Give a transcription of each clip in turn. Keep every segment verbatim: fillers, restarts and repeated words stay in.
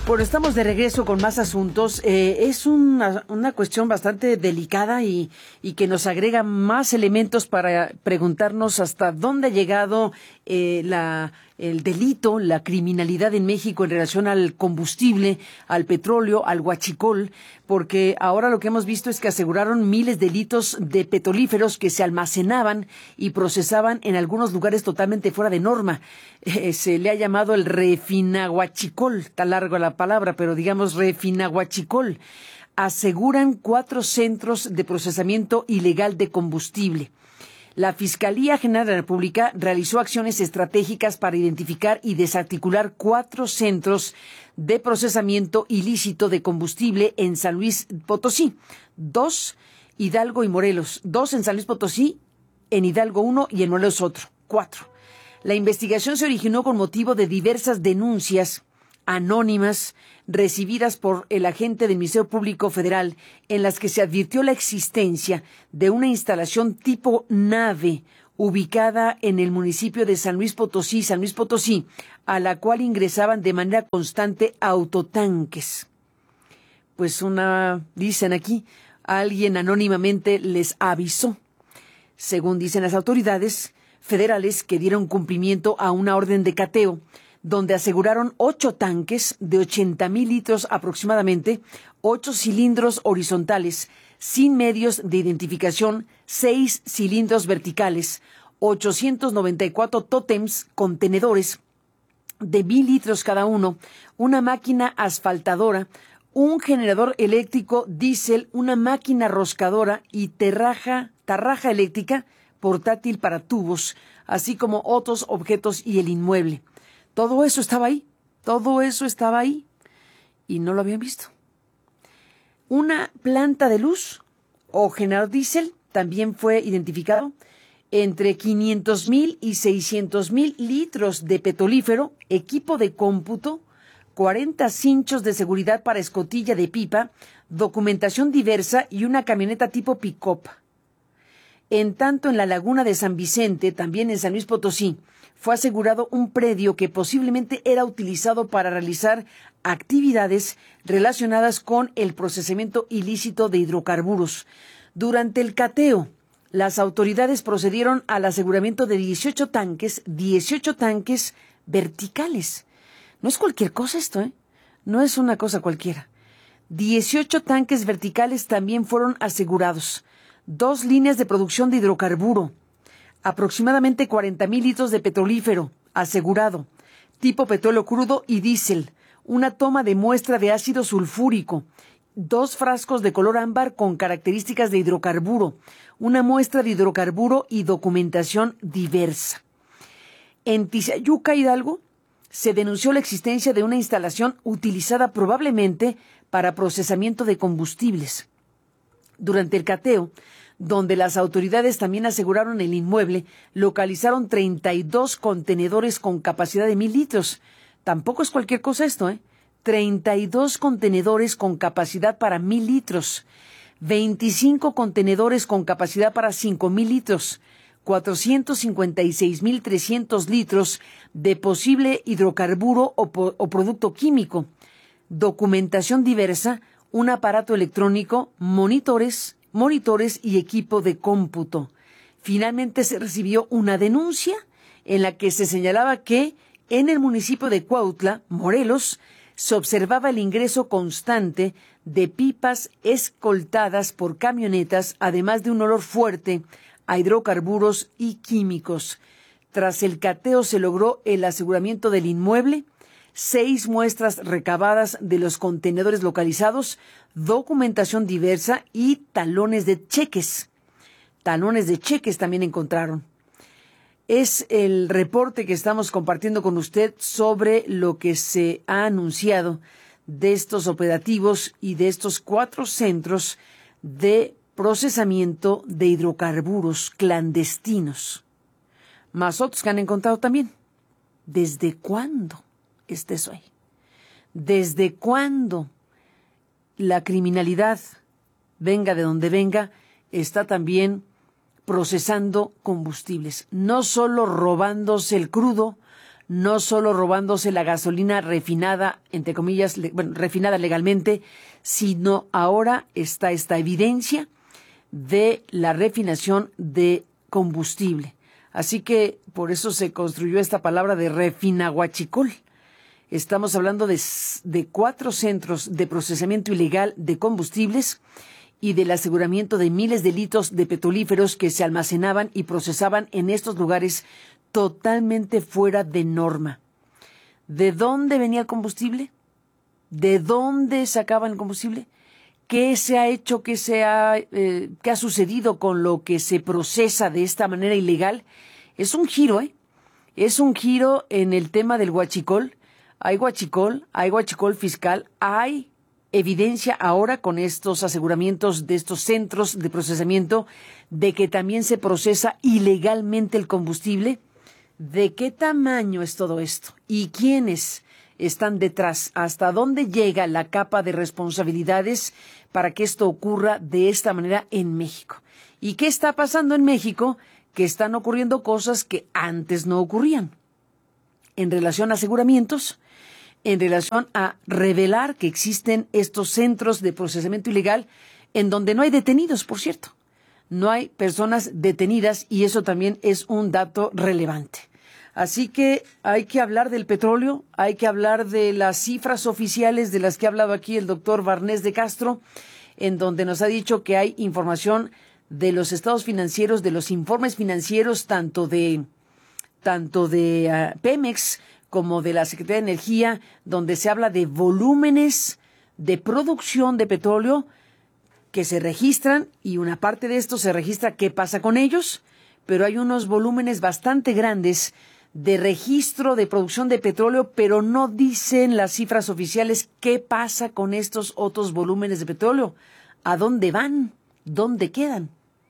Bueno, estamos de regreso con más asuntos. Eh, es una, una cuestión bastante delicada y, y que nos agrega más elementos para preguntarnos hasta dónde ha llegado eh, la, el delito, la criminalidad en México en relación al combustible, al petróleo, al huachicol, porque ahora lo que hemos visto es que aseguraron miles de litros de petrolíferos que se almacenaban y procesaban en algunos lugares totalmente fuera de norma. Eh, se le ha llamado el refinahuachicol, está largo la palabra, pero digamos refinahuachicol. Aseguran cuatro centros de procesamiento ilegal de combustible. La Fiscalía General de la República realizó acciones estratégicas para identificar y desarticular cuatro centros de procesamiento ilícito de combustible en San Luis Potosí, dos Hidalgo y Morelos, dos en San Luis Potosí, en Hidalgo uno y en Morelos otro, cuatro. La investigación se originó con motivo de diversas denuncias anónimas recibidas por el agente del Ministerio Público Federal en las que se advirtió la existencia de una instalación tipo nave ubicada en el municipio de San Luis Potosí, San Luis Potosí, a la cual ingresaban de manera constante autotanques. Pues una, dicen aquí, alguien anónimamente les avisó. Según dicen las autoridades federales que dieron cumplimiento a una orden de cateo, donde aseguraron ocho tanques de ochenta mil litros aproximadamente, ocho cilindros horizontales sin medios de identificación, seis cilindros verticales, ochocientos noventa y cuatro tótems contenedores de mil litros cada uno, una máquina asfaltadora, un generador eléctrico diésel, una máquina roscadora y terraja, tarraja eléctrica portátil para tubos, así como otros objetos y el inmueble. Todo eso estaba ahí, todo eso estaba ahí y no lo habían visto. Una planta de luz o generador diésel también fue identificado. Entre quinientos mil y seiscientos mil litros de petrolífero, equipo de cómputo, cuarenta cinchos de seguridad para escotilla de pipa, documentación diversa y una camioneta tipo pick-up. En tanto, en la laguna de San Vicente, también en San Luis Potosí, fue asegurado un predio que posiblemente era utilizado para realizar actividades relacionadas con el procesamiento ilícito de hidrocarburos. Durante el cateo, las autoridades procedieron al aseguramiento de dieciocho tanques, dieciocho tanques verticales. No es cualquier cosa esto, ¿eh? No es una cosa cualquiera. dieciocho tanques verticales también fueron asegurados. Dos líneas de producción de hidrocarburo, aproximadamente cuarenta mil litros de petrolífero asegurado, tipo petróleo crudo y diésel, una toma de muestra de ácido sulfúrico, dos frascos de color ámbar con características de hidrocarburo, una muestra de hidrocarburo y documentación diversa. En Tizayuca, Hidalgo, se denunció la existencia de una instalación utilizada probablemente para procesamiento de combustibles. Durante el cateo, donde las autoridades también aseguraron el inmueble, localizaron treinta y dos contenedores con capacidad de mil litros. Tampoco es cualquier cosa esto, ¿eh? treinta y dos contenedores con capacidad para mil litros, veinticinco contenedores con capacidad para cinco mil litros, cuatrocientos cincuenta y seis mil trescientos litros de posible hidrocarburo o, o producto químico, documentación diversa, un aparato electrónico, monitores, monitores y equipo de cómputo. Finalmente se recibió una denuncia en la que se señalaba que en el municipio de Cuautla, Morelos, se observaba el ingreso constante de pipas escoltadas por camionetas, además de un olor fuerte a hidrocarburos y químicos. Tras el cateo se logró el aseguramiento del inmueble, seis muestras recabadas de los contenedores localizados, documentación diversa y talones de cheques. Talones de cheques también encontraron. Es el reporte que estamos compartiendo con usted sobre lo que se ha anunciado de estos operativos y de estos cuatro centros de procesamiento de hidrocarburos clandestinos. Más otros que han encontrado también. ¿Desde cuándo está eso ahí? ¿Desde cuándo la criminalidad, venga de donde venga, está también procesando combustibles? No solo robándose el crudo, no solo robándose la gasolina refinada, entre comillas, le, bueno, refinada legalmente, sino ahora está esta evidencia de la refinación de combustible. Así que por eso se construyó esta palabra de refinahuachicol. Estamos hablando de, de cuatro centros de procesamiento ilegal de combustibles y del aseguramiento de miles de litros de petrolíferos que se almacenaban y procesaban en estos lugares totalmente fuera de norma. ¿De dónde venía el combustible? ¿De dónde sacaban el combustible? ¿Qué se ha hecho? ¿Qué, se ha, eh, ¿Qué ha sucedido con lo que se procesa de esta manera ilegal? Es un giro, ¿eh? Es un giro en el tema del huachicol. Hay huachicol, hay huachicol fiscal, hay evidencia ahora con estos aseguramientos de estos centros de procesamiento de que también se procesa ilegalmente el combustible. ¿De qué tamaño es todo esto? ¿Y quiénes están detrás? ¿Hasta dónde llega la capa de responsabilidades para que esto ocurra de esta manera en México? ¿Y qué está pasando en México? Que están ocurriendo cosas que antes no ocurrían. En relación a aseguramientos, en relación a revelar que existen estos centros de procesamiento ilegal en donde no hay detenidos, por cierto. No hay personas detenidas y eso también es un dato relevante. Así que hay que hablar del petróleo, hay que hablar de las cifras oficiales de las que ha hablado aquí el doctor Barnés de Castro, en donde nos ha dicho que hay información de los estados financieros, de los informes financieros, tanto de, tanto de uh, Pemex como de la Secretaría de Energía, donde se habla de volúmenes de producción de petróleo que se registran y una parte de esto se registra qué pasa con ellos, pero hay unos volúmenes bastante grandes de registro de producción de petróleo, pero no dicen las cifras oficiales qué pasa con estos otros volúmenes de petróleo, a dónde van, dónde quedan.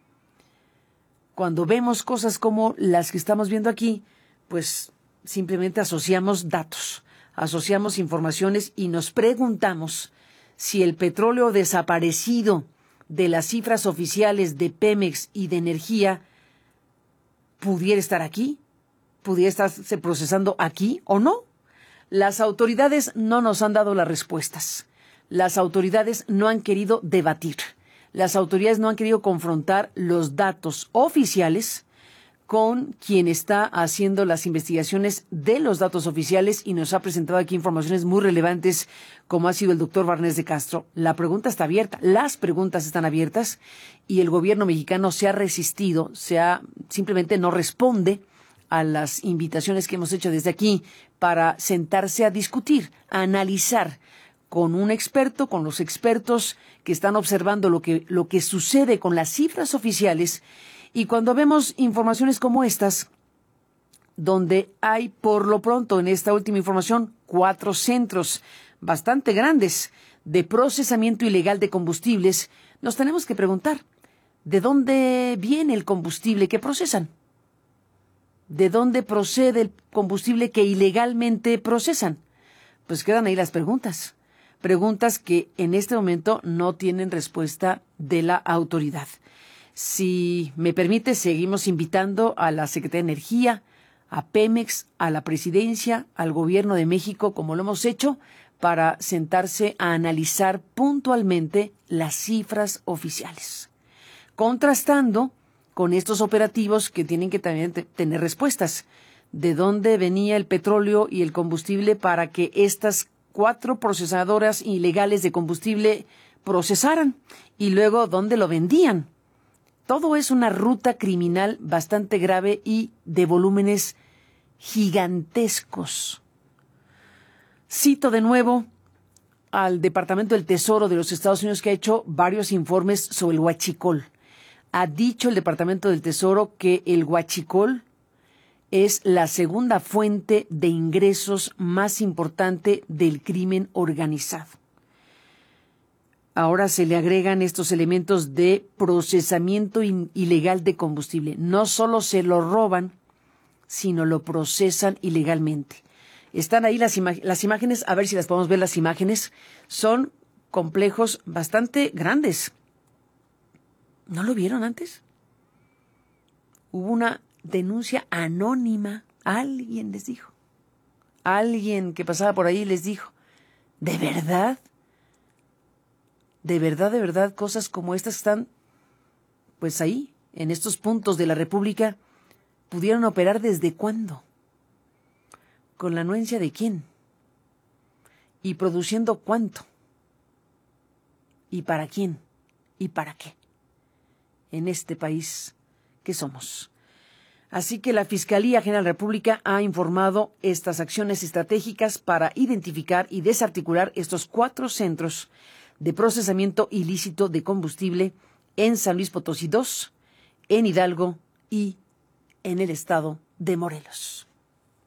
Cuando vemos cosas como las que estamos viendo aquí, pues simplemente asociamos datos, asociamos informaciones y nos preguntamos si el petróleo desaparecido de las cifras oficiales de Pemex y de Energía pudiera estar aquí, pudiera estarse procesando aquí o no. Las autoridades no nos han dado las respuestas. Las autoridades no han querido debatir. Las autoridades no han querido confrontar los datos oficiales con quien está haciendo las investigaciones de los datos oficiales y nos ha presentado aquí informaciones muy relevantes como ha sido el doctor Barnés de Castro. La pregunta está abierta, las preguntas están abiertas y el gobierno mexicano se ha resistido, se ha, simplemente no responde a las invitaciones que hemos hecho desde aquí para sentarse a discutir, a analizar con un experto, con los expertos que están observando lo que, lo que sucede con las cifras oficiales. Y cuando vemos informaciones como estas, donde hay por lo pronto en esta última información cuatro centros bastante grandes de procesamiento ilegal de combustibles, nos tenemos que preguntar, ¿de dónde viene el combustible que procesan? ¿De dónde procede el combustible que ilegalmente procesan? Pues quedan ahí las preguntas. Preguntas que en este momento no tienen respuesta de la autoridad. Si me permite, seguimos invitando a la Secretaría de Energía, a Pemex, a la Presidencia, al Gobierno de México, como lo hemos hecho, para sentarse a analizar puntualmente las cifras oficiales, contrastando con estos operativos que tienen que también te- tener respuestas. ¿De dónde venía el petróleo y el combustible para que estas cuatro procesadoras ilegales de combustible procesaran? Y luego, ¿dónde lo vendían? Todo es una ruta criminal bastante grave y de volúmenes gigantescos. Cito de nuevo al Departamento del Tesoro de los Estados Unidos, que ha hecho varios informes sobre el huachicol. Ha dicho el Departamento del Tesoro que el huachicol es la segunda fuente de ingresos más importante del crimen organizado. Ahora se le agregan estos elementos de procesamiento in- ilegal de combustible. No solo se lo roban, sino lo procesan ilegalmente. Están ahí las, ima- las imágenes, a ver si las podemos ver las imágenes. Son complejos bastante grandes. ¿No lo vieron antes? Hubo una denuncia anónima. Alguien les dijo. Alguien que pasaba por ahí les dijo, ¿de verdad? ¿De verdad, de verdad, cosas como estas están, pues ahí, en estos puntos de la República, pudieron operar desde cuándo? ¿Con la anuencia de quién? ¿Y produciendo cuánto? ¿Y para quién? ¿Y para qué? En este país que somos. Así que la Fiscalía General de la República ha informado estas acciones estratégicas para identificar y desarticular estos cuatro centros de procesamiento ilícito de combustible en San Luis Potosí dos, en Hidalgo y en el estado de Morelos.